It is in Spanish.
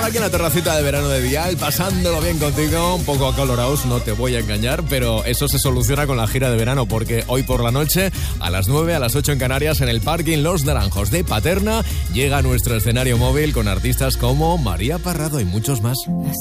por aquí en la terracita de verano de Dial, pasándolo bien contigo, un poco acalorados, no te voy a engañar, pero eso se soluciona con la gira de verano, porque hoy por la noche, a las 9, a las 8 en Canarias, en el parking Los Naranjos de Paterna, llega nuestro escenario móvil con artistas como María Parrado y muchos más. No